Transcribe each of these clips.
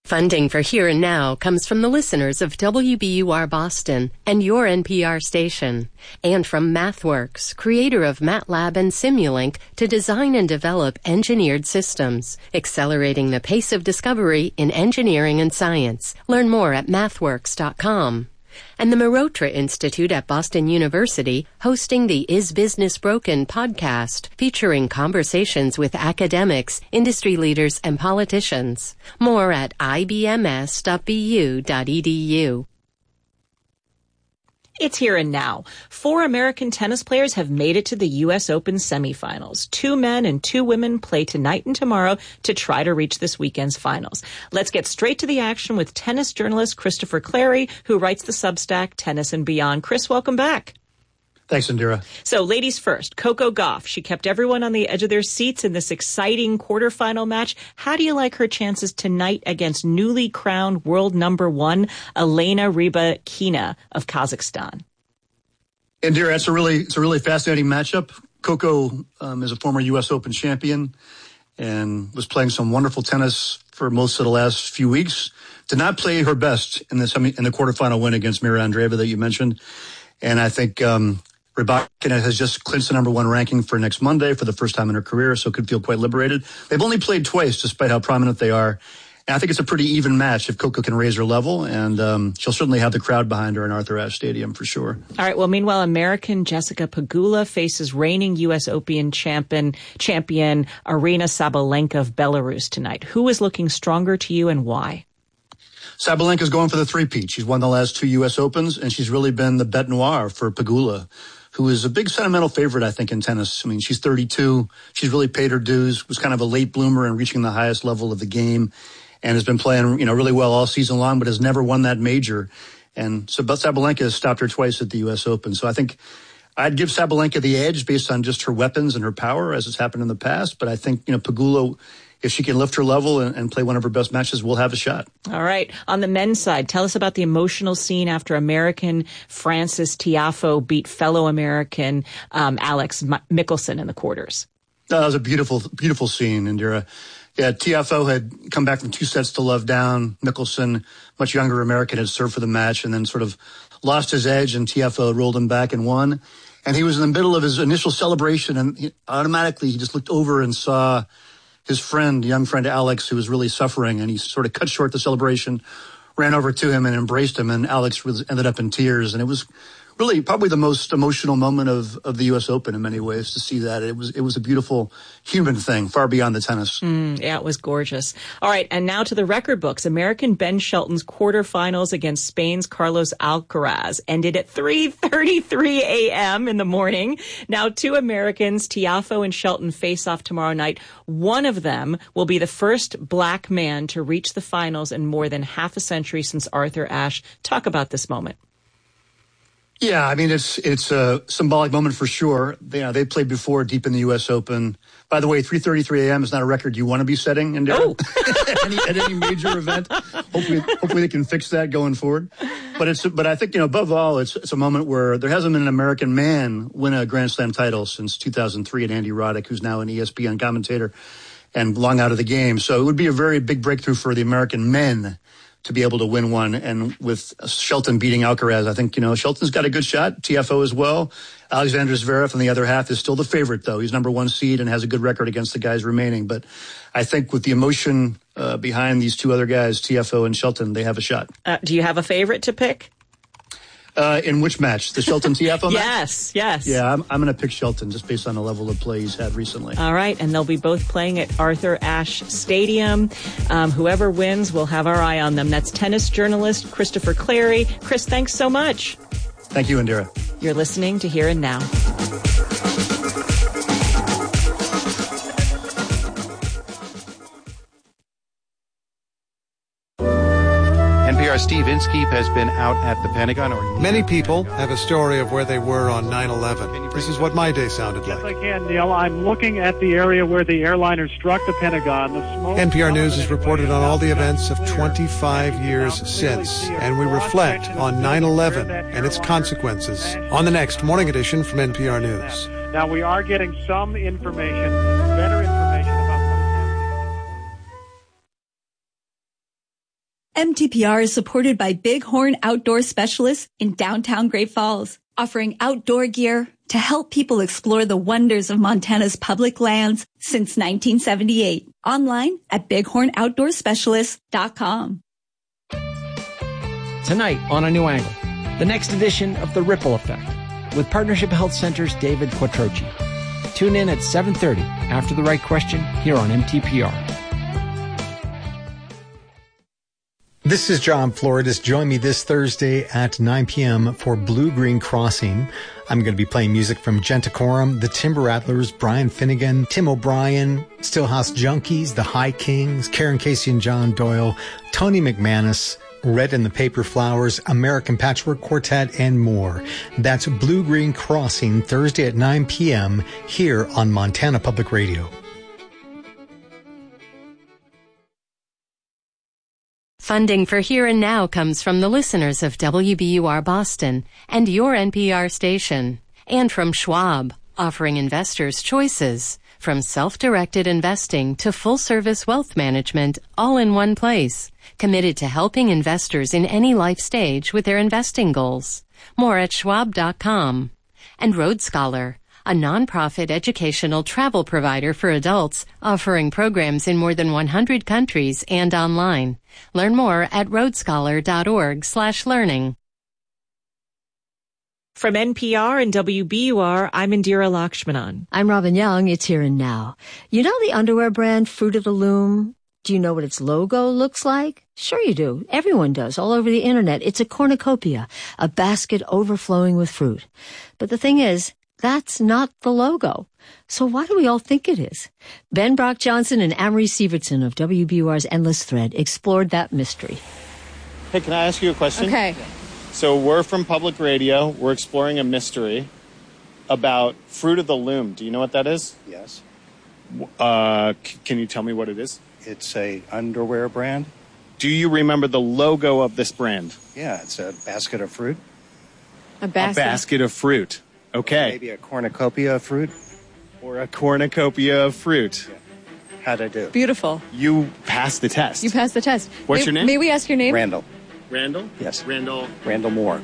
Funding for Here and Now comes from the listeners of WBUR Boston and your NPR station, and from MathWorks, creator of MATLAB and Simulink, to design and develop engineered systems, accelerating the pace of discovery in engineering and science. Learn more at mathworks.com. And the Mehrotra Institute at Boston University hosting the Is Business Broken podcast, featuring conversations with academics, industry leaders, and politicians. More at ibms.bu.edu. It's Here and Now. 4 American tennis players have made it to the U.S. Open semifinals. 2 men and 2 women play tonight and tomorrow to try to reach this weekend's finals. Let's get straight to the action with tennis journalist Christopher Clarey, who writes the Substack Tennis and Beyond. Chris, welcome back. Thanks, Indira. So, ladies first, Coco Gauff. She kept everyone on the edge of their seats in this exciting quarterfinal match. How do you like her chances tonight against newly crowned world number 1, Elena Rybakina of Kazakhstan? Indira, it's a really fascinating matchup. Coco is a former U.S. Open champion and was playing some wonderful tennis for most of the last few weeks. Did not play her best in the quarterfinal win against Mira Andreeva that you mentioned. And I think Rybakina has just clinched the number 1 ranking for next Monday for the first time in her career, so could feel quite liberated. They've only played twice, despite how prominent they are. And I think it's a pretty even match if Coco can raise her level, and she'll certainly have the crowd behind her in Arthur Ashe Stadium for sure. All right. Well, meanwhile, American Jessica Pegula faces reigning U.S. Open champion Aryna Sabalenka of Belarus tonight. Who is looking stronger to you and why? Sabalenka's going for the three-peat. She's won the last 2 U.S. Opens, and she's really been the bête noire for Pegula, who is a big sentimental favorite, I think, in tennis. I mean, she's 32. She's really paid her dues, was kind of a late bloomer in reaching the highest level of the game, and has been playing, really well all season long, but has never won that major. And so Sabalenka has stopped her twice at the U.S. Open. So I think I'd give Sabalenka the edge based on just her weapons and her power, as has happened in the past. But I think, Pegula, if she can lift her level and play one of her best matches, we'll have a shot. All right. On the men's side, tell us about the emotional scene after American Frances Tiafoe beat fellow American Alex Michelsen in the quarters. That was a beautiful, beautiful scene, Indira. Yeah, Tiafoe had come back from 2 sets to love down. Michelsen, much younger American, had served for the match and then sort of lost his edge, and Tiafoe rolled him back and won. And he was in the middle of his initial celebration, and automatically he just looked over and saw his young friend Alex, who was really suffering, and he sort of cut short the celebration, ran over to him and embraced him, and Alex ended up in tears. And it was really probably the most emotional moment of the U.S. Open in many ways to see that. It was a beautiful human thing, far beyond the tennis. Yeah, it was gorgeous. All right, and now to the record books. American Ben Shelton's quarterfinals against Spain's Carlos Alcaraz ended at 3:33 a.m. in the morning. Now 2 Americans, Tiafoe and Shelton, face off tomorrow night. One of them will be the first black man to reach the finals in more than half a century since Arthur Ashe. Talk about this moment. Yeah, I mean, it's a symbolic moment for sure. They played before deep in the U.S. Open. By the way, 3:33 a.m. is not a record you want to be setting at any major event. Hopefully they can fix that going forward. But I think, above all, it's a moment where there hasn't been an American man win a Grand Slam title since 2003, and Andy Roddick, who's now an ESPN commentator and long out of the game. So it would be a very big breakthrough for the American men to be able to win one. And with Shelton beating Alcaraz, I think, Shelton's got a good shot. Tiafoe as well. Alexander Zverev on the other half is still the favorite, though. He's number 1 seed and has a good record against the guys remaining. But I think with the emotion behind these 2 other guys, Tiafoe and Shelton, they have a shot. Do you have a favorite to pick? In which match? The Shelton-Tiafoe match? Yes. Yeah, I'm going to pick Shelton just based on the level of play he's had recently. All right, and they'll be both playing at Arthur Ashe Stadium. Whoever wins, we'll have our eye on them. That's tennis journalist Christopher Clarey. Chris, thanks so much. Thank you, Indira. You're listening to Here and Now. NPR's Steve Inskeep has been out at the Pentagon. Many people have a story of where they were on 9/11. This is what my day sounded like. Yes, I can, Neil. I'm looking at the area where the airliner struck the Pentagon. NPR News has reported on all the events of 25 years since, and we reflect on 9/11 and its consequences on the next Morning Edition from NPR News. Now, we are getting some information, better information. MTPR is supported by Bighorn Outdoor Specialists in downtown Great Falls, offering outdoor gear to help people explore the wonders of Montana's public lands since 1978. Online at bighornoutdoorspecialists.com. Tonight on A New Angle, the next edition of The Ripple Effect with Partnership Health Center's David Quattrochi. Tune in at 7:30 after The Right Question here on MTPR. This is John Floridas. Join me this Thursday at 9 p.m. for Blue Green Crossing. I'm going to be playing music from Gentacorum, the Timber Rattlers, Brian Finnegan, Tim O'Brien, Stillhouse Junkies, the High Kings, Karen Casey and John Doyle, Tony McManus, Red and the Paper Flowers, American Patchwork Quartet, and more. That's Blue Green Crossing, Thursday at 9 p.m. here on Montana Public Radio. Funding for Here and Now comes from the listeners of WBUR Boston and your NPR station, and from Schwab, offering investors choices, from self-directed investing to full-service wealth management, all in one place, committed to helping investors in any life stage with their investing goals. More at schwab.com. And Road Scholar, a nonprofit educational travel provider for adults, offering programs in more than 100 countries and online. Learn more at roadscholar.org/learning. From NPR and WBUR, I'm Indira Lakshmanan. I'm Robin Young. It's Here and Now. You know the underwear brand Fruit of the Loom? Do you know what its logo looks like? Sure you do. Everyone does, all over the internet. It's a cornucopia, a basket overflowing with fruit. But the thing is, that's not the logo. So why do we all think it is? Ben Brock Johnson and Amory Sievertson of WBUR's Endless Thread explored that mystery. Hey, can I ask you a question? Okay. So we're from Public Radio. We're exploring a mystery about Fruit of the Loom. Do you know what that is? Yes. Can you tell me what it is? It's a underwear brand. Do you remember the logo of this brand? Yeah, it's a basket of fruit. A basket of fruit. Okay. Or maybe a cornucopia of fruit. Or a cornucopia of fruit. Yeah. How'd I do? Beautiful. You passed the test. You passed the test. What's your name? May we ask your name? Randall. Randall? Yes. Randall Moore.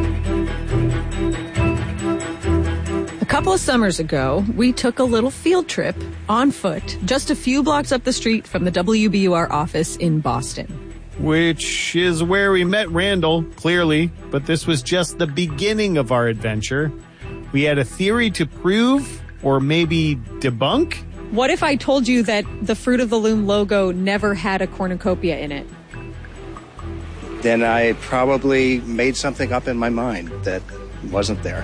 A couple of summers ago, we took a little field trip on foot just a few blocks up the street from the WBUR office in Boston. Which is where we met Randall, clearly, but this was just the beginning of our adventure. We had a theory to prove, or maybe debunk. What if I told you that the Fruit of the Loom logo never had a cornucopia in it? Then I probably made something up in my mind that wasn't there.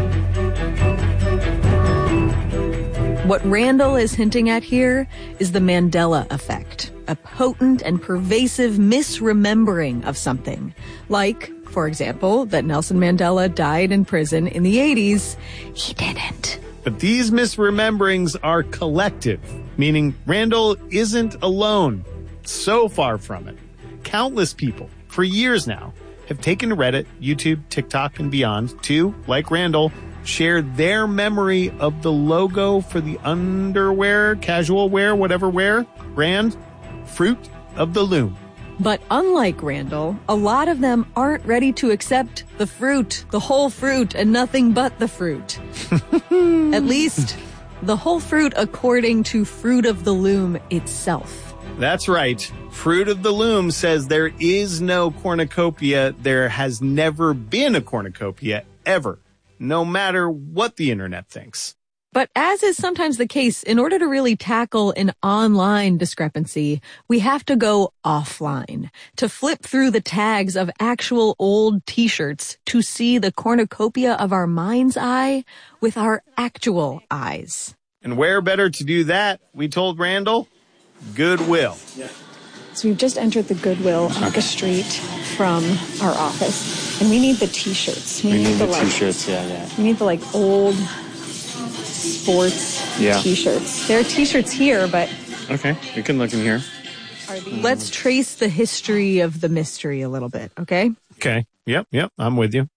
What Randall is hinting at here is the Mandela effect, a potent and pervasive misremembering of something. Like, for example, that Nelson Mandela died in prison in the 80s. He didn't. But these misrememberings are collective, meaning Randall isn't alone. So far from it. Countless people, for years now, have taken to Reddit, YouTube, TikTok, and beyond to, like Randall, share their memory of the logo for the underwear, casual wear, whatever wear, brand, Fruit of the Loom. But unlike Randall, a lot of them aren't ready to accept the fruit, the whole fruit, and nothing but the fruit. At least, the whole fruit according to Fruit of the Loom itself. That's right. Fruit of the Loom says there is no cornucopia. There has never been a cornucopia ever, no matter what the internet thinks. But as is sometimes the case, in order to really tackle an online discrepancy, we have to go offline, to flip through the tags of actual old t-shirts to see the cornucopia of our mind's eye with our actual eyes. And where better to do that, we told Randall? Goodwill. Yeah. So we've just entered the Goodwill up the street from our office, and we need the t-shirts. We need the t-shirts, yeah. We need the old sports t-shirts. There are t-shirts here, but... Okay, we can look in here. Let's trace the history of the mystery a little bit, okay? Okay, yep, I'm with you.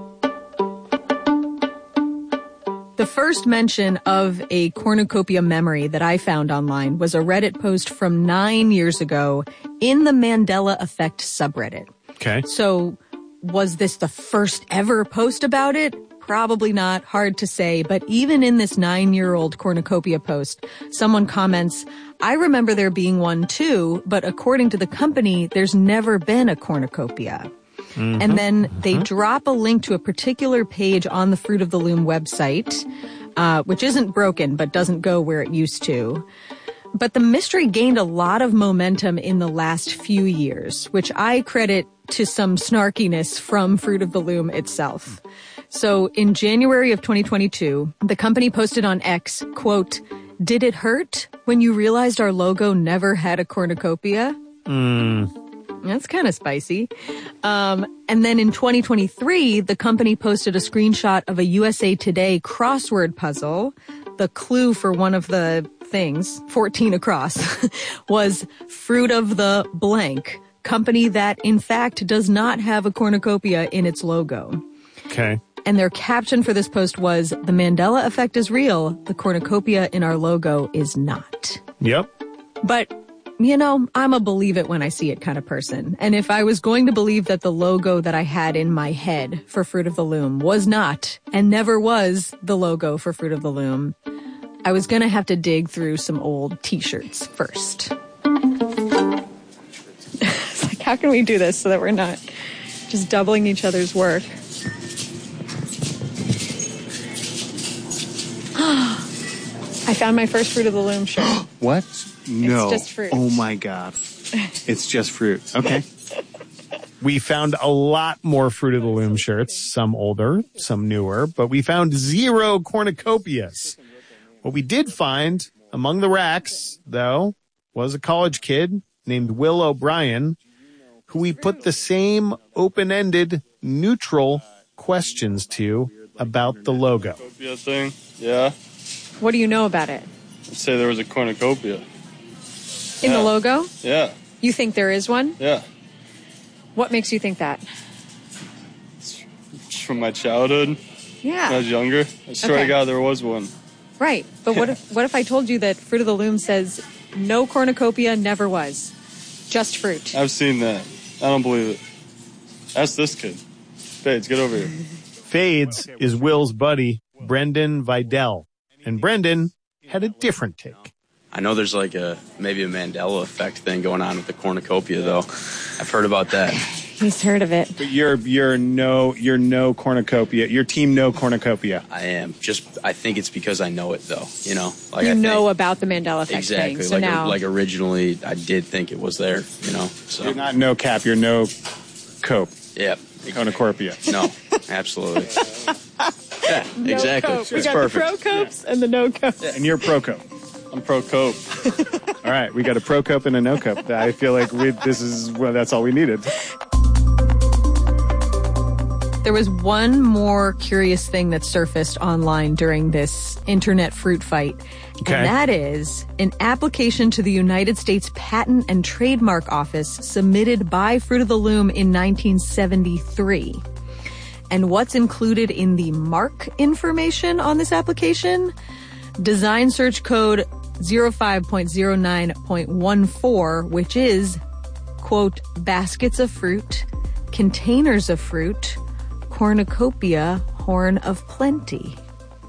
The first mention of a cornucopia memory that I found online was a Reddit post from 9 years ago, in the Mandela Effect subreddit. Okay. So was this the first ever post about it? Probably not. Hard to say. But even in this 9-year-old cornucopia post, someone comments, I remember there being one too, but according to the company, there's never been a cornucopia. Mm-hmm. And then they drop a link to a particular page on the Fruit of the Loom website, which isn't broken, but doesn't go where it used to. But the mystery gained a lot of momentum in the last few years, which I credit to some snarkiness from Fruit of the Loom itself. So in January of 2022, the company posted on X, quote, "Did it hurt when you realized our logo never had a cornucopia?" That's kind of spicy. And then in 2023, the company posted a screenshot of a USA Today crossword puzzle. The clue for one of the things, 14 across, was Fruit of the blank, company that in fact does not have a cornucopia in its logo. Okay. And their caption for this post was, "The Mandela Effect is real. The cornucopia in our logo is not." Yep. But, you know, I'm a believe it when I see it kind of person. And if I was going to believe that the logo that I had in my head for Fruit of the Loom was not and never was the logo for Fruit of the Loom, I was going to have to dig through some old t-shirts first. It's like, how can we do this so that we're not just doubling each other's work? I found my first Fruit of the Loom shirt. What? No. It's just fruit. Oh my God. It's just fruit. Okay. We found a lot more Fruit of the Loom shirts, some older, some newer, but we found 0 cornucopias. What we did find among the racks, though, was a college kid named Will O'Brien, who we put the same open-ended, neutral questions to about the logo. Cornucopia thing? Yeah. What do you know about it? I'd say there was a cornucopia. In the logo? Yeah. You think there is one? Yeah. What makes you think that? It's from my childhood. Yeah. When I was younger. I swear to God there was one. Right. But what if I told you that Fruit of the Loom says no cornucopia, never was? Just fruit. I've seen that. I don't believe it. Ask this kid. Fades, get over here. Fades is Will's buddy, Brendan Vidal. And Brendan had a different take. I know there's like maybe a Mandela effect thing going on with the cornucopia, though. I've heard about that. He's heard of it. But you're no cornucopia. Your team no cornucopia. I am. I think it's because I know it, though. You know, like about the Mandela effect exactly. thing. So now, like originally, I did think it was there. You know, so you're not no cap. You're no cope. Yeah. Cornucopia. No, absolutely. Yeah, no exactly. Cope. We got perfect. The pro copes and the no copes. Yeah, and you're pro cope. I'm pro cope. All right, we got a pro cope and a no cope. I feel like that's all we needed. There was one more curious thing that surfaced online during this internet fruit fight. Okay. And that is an application to the United States Patent and Trademark Office submitted by Fruit of the Loom in 1973. And what's included in the mark information on this application? Design search code 05.09.14, which is, quote, baskets of fruit, containers of fruit, cornucopia, horn of plenty.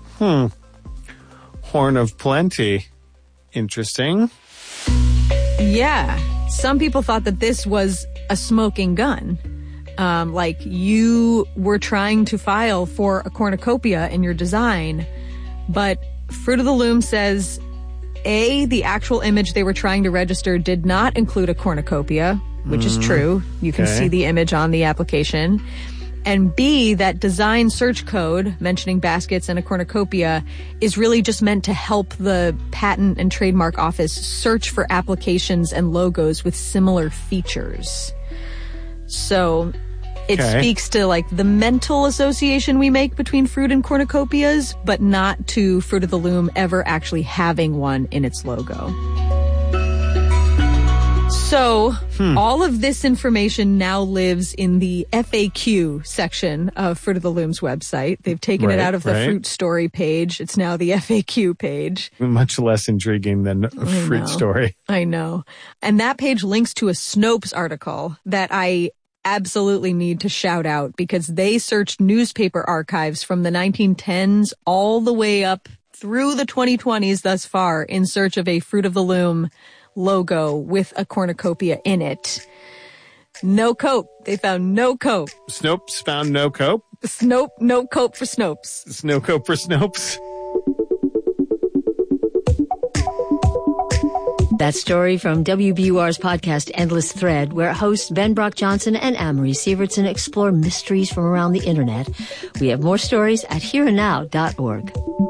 Horn of plenty. Interesting. Yeah. Some people thought that this was a smoking gun. Like you were trying to file for a cornucopia in your design, but Fruit of the Loom says, A, the actual image they were trying to register did not include a cornucopia, which is true. You can see the image on the application. And B, that design search code mentioning baskets and a cornucopia is really just meant to help the Patent and Trademark Office search for applications and logos with similar features. So it speaks to like the mental association we make between fruit and cornucopias, but not to Fruit of the Loom ever actually having one in its logo. So all of this information now lives in the FAQ section of Fruit of the Loom's website. They've taken it out of the fruit story page. It's now the FAQ page. Much less intriguing than a fruit story. I know. And that page links to a Snopes article that I absolutely need to shout out because they searched newspaper archives from the 1910s all the way up through the 2020s thus far in search of a Fruit of the Loom logo with a cornucopia in it. No cope. They found no cope. Snopes found no cope? No cope for Snopes. It's no cope for Snopes. That story from WBUR's podcast Endless Thread, where hosts Ben Brock Johnson and Anne-Marie Sievertson explore mysteries from around the internet. We have more stories at hereandnow.org.